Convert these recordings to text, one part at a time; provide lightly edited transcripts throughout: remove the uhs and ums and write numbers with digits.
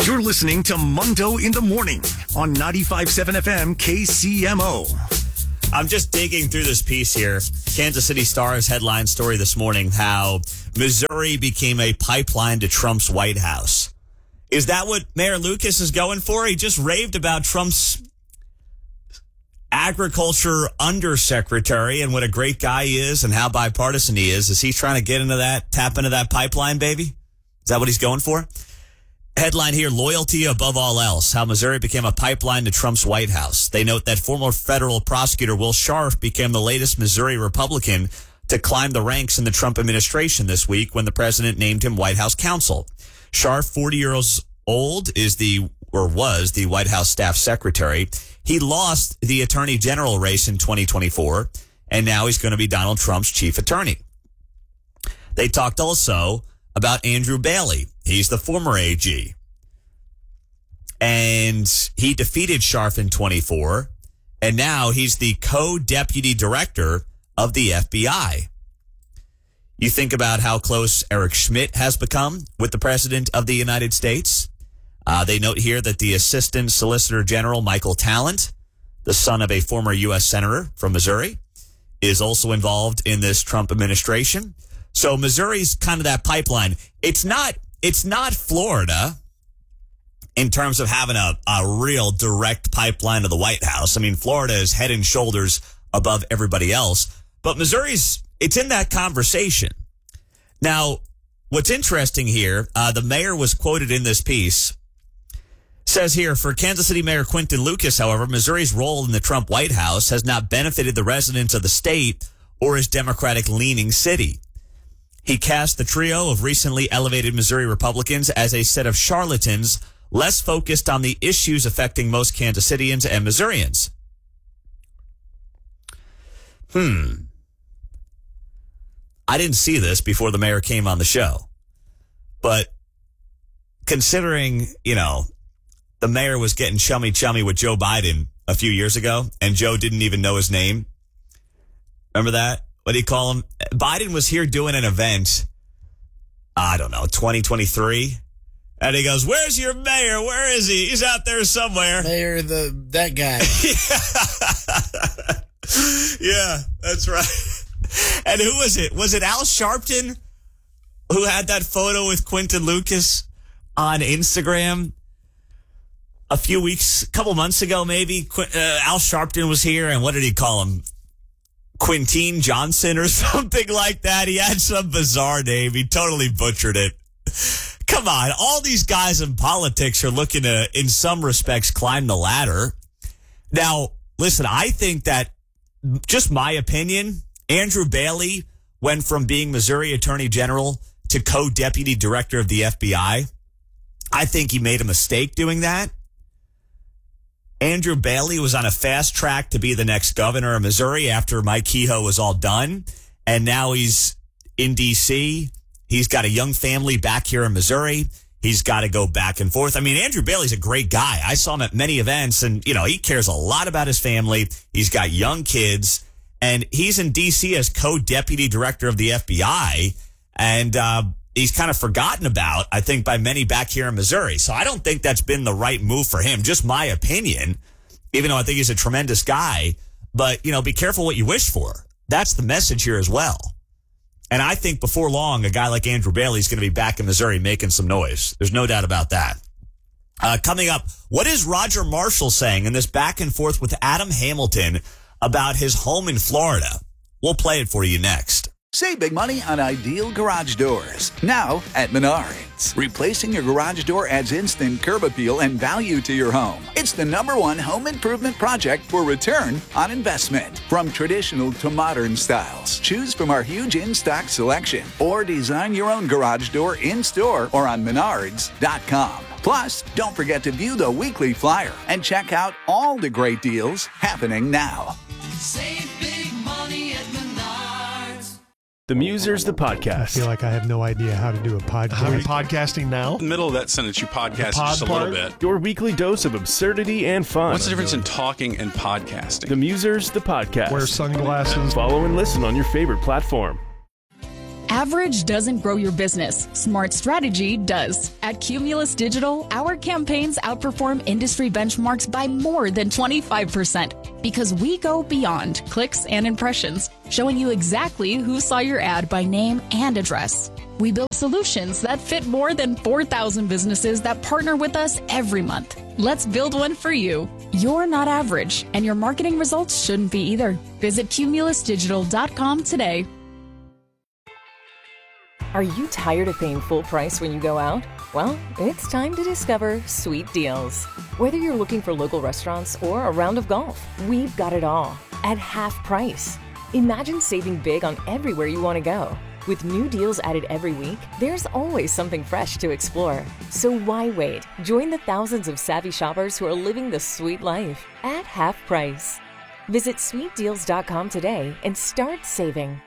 You're listening to Mundo in the Morning on 95.7 FM KCMO. I'm just digging through this piece here. Kansas City Star's headline story this morning, how Missouri became a pipeline to Trump's White House. Is that what Mayor Lucas is going for? He just raved about Trump's agriculture undersecretary and what a great guy he is and how bipartisan he is. Is he trying to get into that, tap into that pipeline, baby? Is that what he's going for? Headline here, loyalty above all else, how Missouri became a pipeline to Trump's White House. They note that former federal prosecutor Will Scharf became the latest Missouri Republican to climb the ranks in the Trump administration this week when the president named him White House counsel. Scharf, 40 years old, was the White House staff secretary. He lost the attorney general race in 2024, and now he's going to be Donald Trump's chief attorney. They talked also about Andrew Bailey. He's the former AG. And he defeated Scharf in 24, and now he's the co-deputy director of the FBI. You think about how close Eric Schmidt has become with the President of the United States. They note here that the Assistant Solicitor General, Michael Talent, the son of a former U.S. Senator from Missouri, is also involved in this Trump administration. So Missouri's kind of that pipeline. It's not Florida in terms of having a real direct pipeline to the White House. I mean, Florida is head and shoulders above everybody else. But Missouri's, it's in that conversation. Now, what's interesting here, the mayor was quoted in this piece, says here, for Kansas City Mayor Quinton Lucas, however, Missouri's role in the Trump White House has not benefited the residents of the state or his Democratic-leaning city. He cast the trio of recently elevated Missouri Republicans as a set of charlatans less focused on the issues affecting most Kansas Cityans and Missourians. I didn't see this before the mayor came on the show. But considering, the mayor was getting chummy with Joe Biden a few years ago, and Joe didn't even know his name. Remember that? What do you call him? Biden was here doing an event, 2023. And he goes, "Where's your mayor? Where is he? He's out there somewhere." Mayor, that guy. Yeah, that's right. And who was it? Was it Al Sharpton who had that photo with Quinton Lucas on Instagram a couple months ago, maybe? Al Sharpton was here, and what did he call him? Quintine Johnson or something like that. He had some bizarre name. He totally butchered it. Come on. All these guys in politics are looking to, in some respects, climb the ladder. Now, listen, I think that, just my opinion, Andrew Bailey went from being Missouri Attorney General to co-deputy director of the FBI. I think he made a mistake doing that. Andrew Bailey was on a fast track to be the next governor of Missouri after Mike Kehoe was all done. And now he's in D.C. He's got a young family back here in Missouri. He's got to go back and forth. I mean, Andrew Bailey's a great guy. I saw him at many events, and, he cares a lot about his family. He's got young kids, and he's in D.C. as co-deputy director of the FBI. And he's kind of forgotten about, I think, by many back here in Missouri. So I don't think that's been the right move for him. Just my opinion, even though I think he's a tremendous guy. But, be careful what you wish for. That's the message here as well. And I think before long, a guy like Andrew Bailey is going to be back in Missouri making some noise. There's no doubt about that. Coming up, what is Roger Marshall saying in this back and forth with Adam Hamilton about his home in Florida? We'll play it for you next. Save big money on ideal garage doors. Now at Menards. Replacing your garage door adds instant curb appeal and value to your home. It's the #1 home improvement project for return on investment. From traditional to modern styles, choose from our huge in-stock selection or design your own garage door in-store or on Menards.com. Plus, don't forget to view the weekly flyer and check out all the great deals happening now. Save big money at Menards. The Musers, the podcast. I feel like I have no idea how to do a podcast. Are you podcasting now? In the middle of that sentence, you podcast just a little bit. Your weekly dose of absurdity and fun. What's the difference in talking and podcasting? The Musers, the podcast. Wear sunglasses. Follow and listen on your favorite platform. Average doesn't grow your business. Smart strategy does. At Cumulus Digital, our campaigns outperform industry benchmarks by more than 25% because we go beyond clicks and impressions, showing you exactly who saw your ad by name and address. We build solutions that fit more than 4,000 businesses that partner with us every month. Let's build one for you. You're not average, and your marketing results shouldn't be either. Visit cumulusdigital.com today. Are you tired of paying full price when you go out? Well, it's time to discover Sweet Deals. Whether you're looking for local restaurants or a round of golf, we've got it all at half price. Imagine saving big on everywhere you want to go. With new deals added every week, there's always something fresh to explore. So why wait? Join the thousands of savvy shoppers who are living the sweet life at half price. Visit sweetdeals.com today and start saving.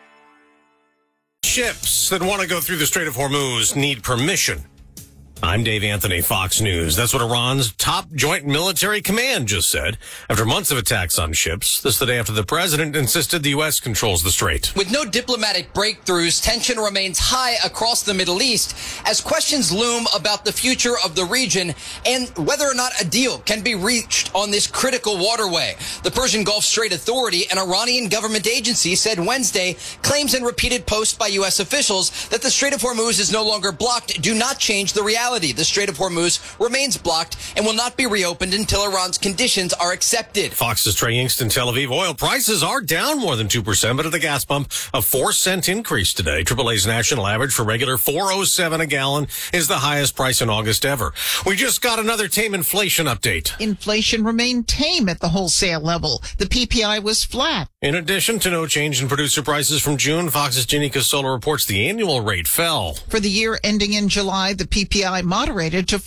Ships that want to go through the Strait of Hormuz need permission. I'm Dave Anthony, Fox News. That's what Iran's top joint military command just said. After months of attacks on ships, this the day after the president insisted the U.S. controls the strait. With no diplomatic breakthroughs, tension remains high across the Middle East as questions loom about the future of the region and whether or not a deal can be reached on this critical waterway. The Persian Gulf Strait Authority, an Iranian government agency, said Wednesday claims and repeated posts by U.S. officials that the Strait of Hormuz is no longer blocked do not change the reality. The Strait of Hormuz remains blocked and will not be reopened until Iran's conditions are accepted. Fox's Trey Yingst in Tel Aviv. Oil prices are down more than 2%, but at the gas pump, a 4-cent increase today. AAA's national average for regular $4.07 a gallon is the highest price in August ever. We just got another tame inflation update. Inflation remained tame at the wholesale level. The PPI was flat. In addition to no change in producer prices from June, Fox's Ginny Casola reports the annual rate fell. For the year ending in July, the PPI moderated to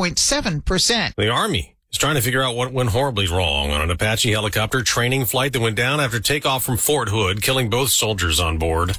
4.7%. The Army is trying to figure out what went horribly wrong on an Apache helicopter training flight that went down after takeoff from Fort Hood, killing both soldiers on board.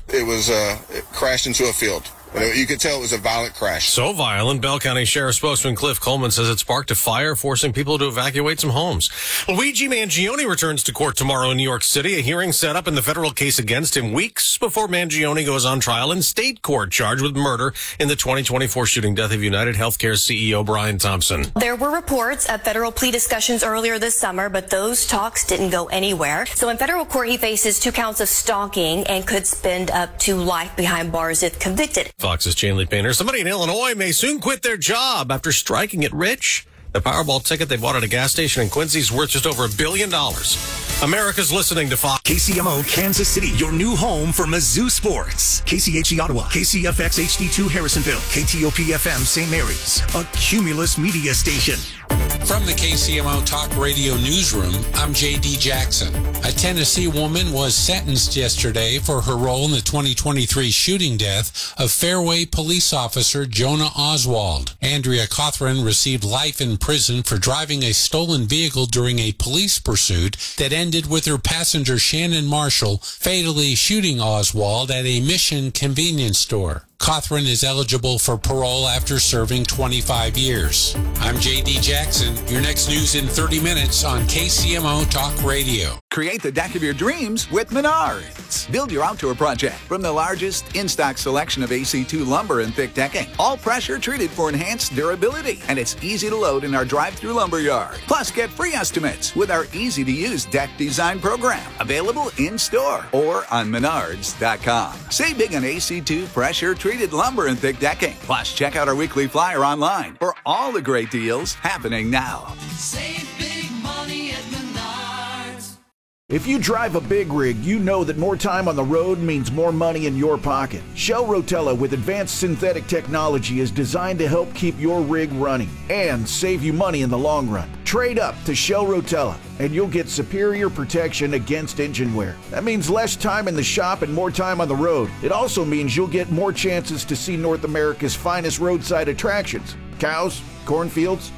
It crashed into a field. You could tell it was a violent crash. So violent, Bell County Sheriff spokesman Cliff Coleman says it sparked a fire, forcing people to evacuate some homes. Luigi Mangione returns to court tomorrow in New York City. A hearing set up in the federal case against him weeks before Mangione goes on trial in state court, charged with murder in the 2024 shooting death of United Healthcare CEO Brian Thompson. There were reports of federal plea discussions earlier this summer, but those talks didn't go anywhere. So in federal court, he faces 2 counts of stalking and could spend up to life behind bars if convicted. Fox's Chanley Painter. Somebody in Illinois may soon quit their job after striking it rich. The Powerball ticket they bought at a gas station in Quincy is worth just over $1 billion. America's listening to Fox. KCMO Kansas City, your new home for Mizzou sports. KCHE Ottawa, KCFX HD2 Harrisonville, KTOP FM St. Mary's, a Cumulus media station. From the KCMO Talk Radio newsroom, I'm J.D. Jackson. A Tennessee woman was sentenced yesterday for her role in the 2023 shooting death of Fairway police officer Jonah Oswald. Andrea Cothran received life in prison for driving a stolen vehicle during a police pursuit that ended with her passenger Shannon Marshall fatally shooting Oswald at a Mission convenience store. Cothran is eligible for parole after serving 25 years. I'm J.D. Jackson. Your next news in 30 minutes on KCMO Talk Radio. Create the deck of your dreams with Menards. Build your outdoor project from the largest in-stock selection of AC2 lumber and thick decking. All pressure treated for enhanced durability. And it's easy to load in our drive-through lumber yard. Plus, get free estimates with our easy-to-use deck design program. Available in-store or on Menards.com. Save big on AC2 pressure-treated lumber and thick decking. Plus, check out our weekly flyer online for all the great deals happening now. Save big money at Menards. If you drive a big rig, you know that more time on the road means more money in your pocket. Shell Rotella with advanced synthetic technology is designed to help keep your rig running and save you money in the long run. Trade up to Shell Rotella and you'll get superior protection against engine wear. That means less time in the shop and more time on the road. It also means you'll get more chances to see North America's finest roadside attractions. Cows, cornfields,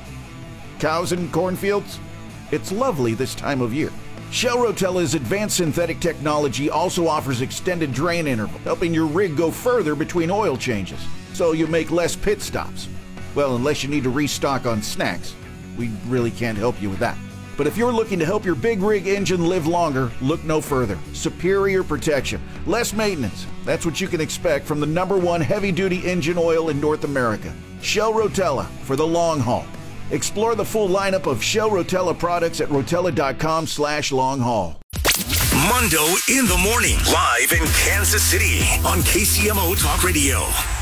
cows and cornfields. It's lovely this time of year. Shell Rotella's advanced synthetic technology also offers extended drain interval, helping your rig go further between oil changes, so you make less pit stops. Well, unless you need to restock on snacks. We really can't help you with that. But if you're looking to help your big rig engine live longer, look no further. Superior protection, less maintenance. That's what you can expect from the #1 heavy-duty engine oil in North America. Shell Rotella for the long haul. Explore the full lineup of Shell Rotella products at rotella.com/long-haul. Mundo in the morning, live in Kansas City on KCMO Talk Radio.